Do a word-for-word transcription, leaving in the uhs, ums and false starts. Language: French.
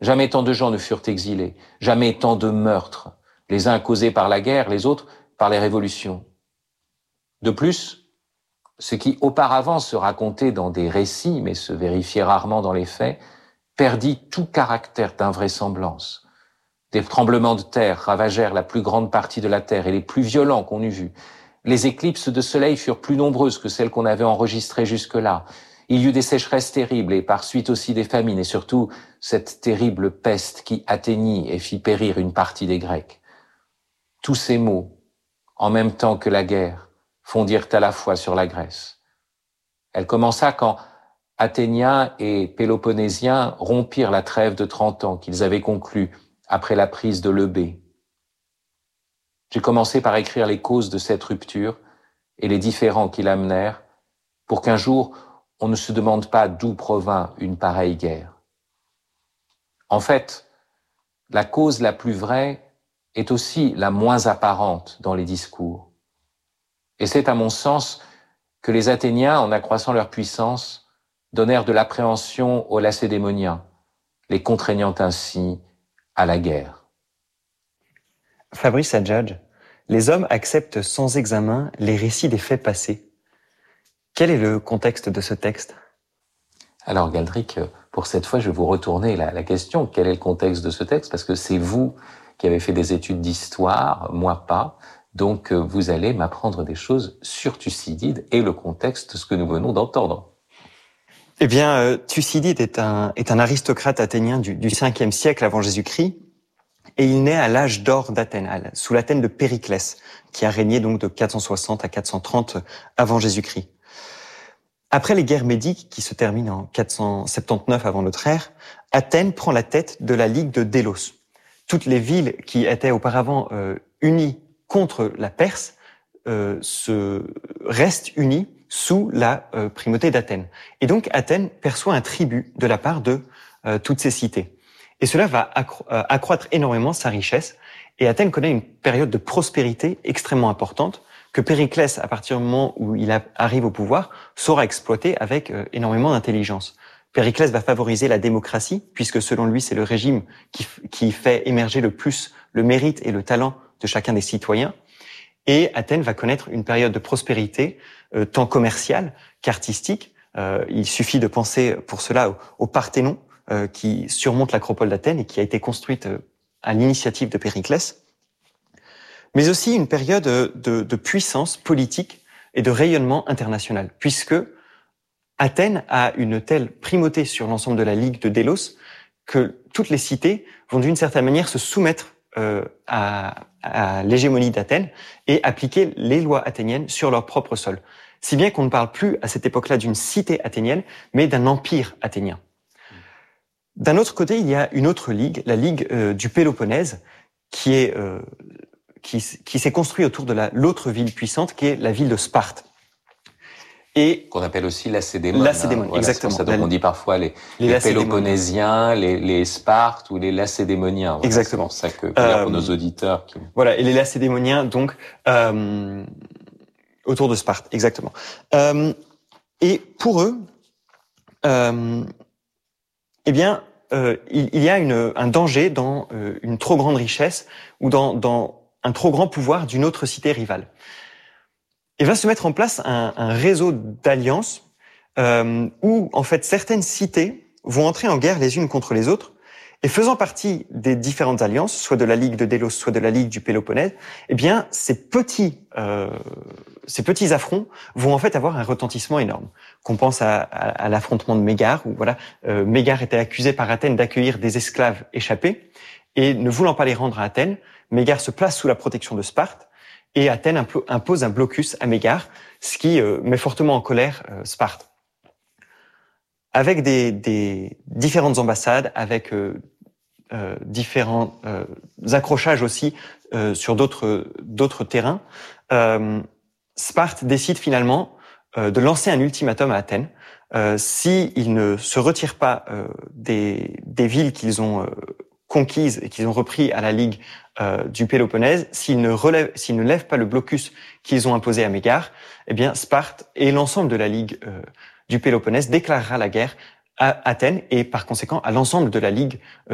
Jamais tant de gens ne furent exilés, jamais tant de meurtres, les uns causés par la guerre, les autres par les révolutions. De plus, ce qui auparavant se racontait dans des récits, mais se vérifiait rarement dans les faits, perdit tout caractère d'invraisemblance. Des tremblements de terre ravagèrent la plus grande partie de la terre et les plus violents qu'on eût vus. Les éclipses de soleil furent plus nombreuses que celles qu'on avait enregistrées jusque-là. Il y eut des sécheresses terribles et par suite aussi des famines et surtout cette terrible peste qui atteignit et fit périr une partie des Grecs. Tous ces maux, en même temps que la guerre, fondirent à la fois sur la Grèce. Elle commença quand Athéniens et Péloponnésiens rompirent la trêve de trente ans qu'ils avaient conclue après la prise de Lébé. J'ai commencé par écrire les causes de cette rupture et les différends qui l'amenèrent pour qu'un jour on ne se demande pas d'où provint une pareille guerre. En fait, la cause la plus vraie est aussi la moins apparente dans les discours. Et c'est à mon sens que les Athéniens, en accroissant leur puissance, donnèrent de l'appréhension aux Lacédémoniens, les contraignant ainsi à la guerre. Fabrice Adjadj, les hommes acceptent sans examen les récits des faits passés. Quel est le contexte de ce texte ? Alors Galdric, pour cette fois, je vais vous retourner la, la question. Quel est le contexte de ce texte ? Parce que c'est vous qui avez fait des études d'histoire, moi pas. Donc vous allez m'apprendre des choses sur Thucydide et le contexte de ce que nous venons d'entendre. Eh bien, euh, Thucydide est un, est un aristocrate athénien du, du cinquième siècle avant Jésus-Christ, et il naît à l'âge d'or d'Athènes, sous l'Athènes de Périclès, qui a régné donc de quatre cent soixante à quatre cent trente avant Jésus-Christ. Après les guerres médiques, qui se terminent en quatre cent soixante-dix-neuf avant notre ère, Athènes prend la tête de la Ligue de Délos. Toutes les villes qui étaient auparavant euh, unies contre la Perse euh, se restent unies sous la euh, primauté d'Athènes. Et donc Athènes perçoit un tribut de la part de euh, toutes ces cités. Et cela va accro- euh, accroître énormément sa richesse. Et Athènes connaît une période de prospérité extrêmement importante que Périclès, à partir du moment où il a, arrive au pouvoir, saura exploiter avec euh, énormément d'intelligence. Périclès va favoriser la démocratie, puisque selon lui, c'est le régime qui, qui fait émerger le plus le mérite et le talent de chacun des citoyens. Et Athènes va connaître une période de prospérité, euh, tant commerciale qu'artistique. Euh, il suffit de penser pour cela au, au Parthénon, euh, qui surmonte l'acropole d'Athènes et qui a été construite euh, à l'initiative de Périclès. Mais aussi une période de, de puissance politique et de rayonnement international, puisque Athènes a une telle primauté sur l'ensemble de la Ligue de Délos que toutes les cités vont d'une certaine manière se soumettre euh, à, à l'hégémonie d'Athènes et appliquer les lois athéniennes sur leur propre sol. Si bien qu'on ne parle plus à cette époque-là d'une cité athénienne, mais d'un empire athénien. D'un autre côté, il y a une autre ligue, la Ligue euh, du Péloponnèse, qui est euh, qui, qui s'est construite autour de la, l'autre ville puissante, qui est la ville de Sparte. Et qu'on appelle aussi Lacédémone. Lacédémone, hein, voilà, exactement. C'est pour ça, donc la, on dit parfois les, les, les Péloponnésiens, les, les Spartes ou les Lacédémoniens. Voilà, exactement. C'est pour ça que, que euh, pour nos auditeurs. Qui... Voilà, et les Lacédémoniens, donc, euh, autour de Sparte, exactement. Euh, et pour eux, euh, eh bien, euh, il, il y a une, un danger dans euh, une trop grande richesse ou dans, dans un trop grand pouvoir d'une autre cité rivale. Il va se mettre en place un, un réseau d'alliances euh, où, en fait, certaines cités vont entrer en guerre les unes contre les autres, et faisant partie des différentes alliances, soit de la Ligue de Délos, soit de la Ligue du Péloponnèse, eh bien, ces petits, euh, ces petits affronts vont en fait avoir un retentissement énorme. Qu'on pense à, à, à l'affrontement de Mégare, où voilà, euh, Mégare était accusé par Athènes d'accueillir des esclaves échappés, et ne voulant pas les rendre à Athènes, Mégare se place sous la protection de Sparte, et Athènes impose un blocus à Mégare, ce qui euh, met fortement en colère euh, Sparte. Avec des, des différentes ambassades, avec euh, euh, différents euh, accrochages aussi euh, sur d'autres d'autres terrains, euh, Sparte décide finalement euh, de lancer un ultimatum à Athènes. Euh, s'ils ne se retirent pas euh, des, des villes qu'ils ont euh, conquises et qu'ils ont repris à la Ligue euh, du Péloponnèse, s'ils ne relèvent, s'ils ne lèvent pas le blocus qu'ils ont imposé à Mégare, eh bien Sparte et l'ensemble de la Ligue euh, du Péloponnèse déclarera la guerre à Athènes et par conséquent à l'ensemble de la Ligue